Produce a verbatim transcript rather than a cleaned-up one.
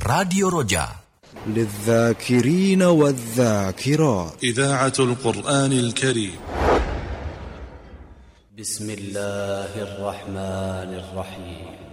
راديو رجاء للذاكرين والذاكرات. إذاعة القرآن الكريم. بسم الله الرحمن الرحيم.